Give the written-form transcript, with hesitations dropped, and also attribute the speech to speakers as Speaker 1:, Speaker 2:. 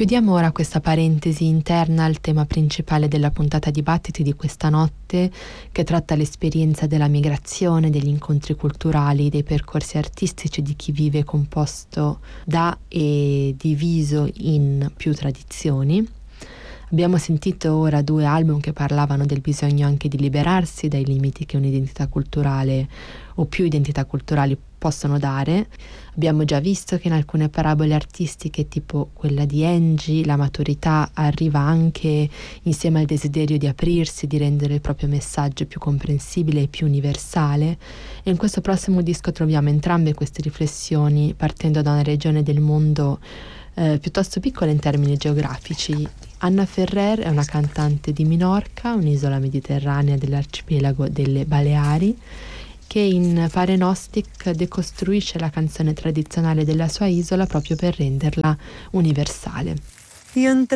Speaker 1: Chiudiamo ora questa parentesi interna al tema principale della puntata Dibattiti di questa notte, che tratta l'esperienza della migrazione, degli incontri culturali, dei percorsi artistici di chi vive composto da e diviso in più tradizioni. Abbiamo sentito ora 2 album che parlavano del bisogno anche di liberarsi dai limiti che un'identità culturale o più identità culturali possono dare. Abbiamo già visto che in alcune parabole artistiche, tipo quella di Angie, la maturità arriva anche insieme al desiderio di aprirsi, di rendere il proprio messaggio più comprensibile e più universale. E in questo prossimo disco troviamo entrambe queste riflessioni partendo da una regione del mondo piuttosto piccola in termini geografici. Anna Ferrer è una cantante di Minorca, un'isola mediterranea dell'arcipelago delle Baleari, che in Pare Nostic decostruisce la canzone tradizionale della sua isola proprio per renderla universale.